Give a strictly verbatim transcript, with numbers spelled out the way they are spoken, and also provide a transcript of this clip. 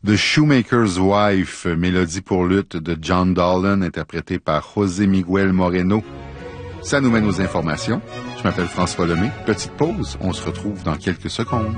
The Shoemaker's Wife, mélodie pour lutte de John Dolan, interprétée par José Miguel Moreno. Ça nous mène aux informations. Je m'appelle François Lemay. Petite pause, on se retrouve dans quelques secondes.